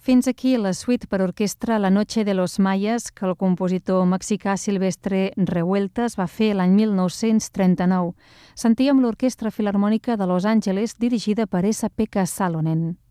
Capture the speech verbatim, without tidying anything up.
Fins aquí la suite per orquestra La noche de los mayas, que el compositor mexicà Silvestre Revueltas va fer l'any mil nou-cents trenta-nou. Sentíem l'Orquestra Filharmònica de Los Angeles, dirigida per S P K Salonen.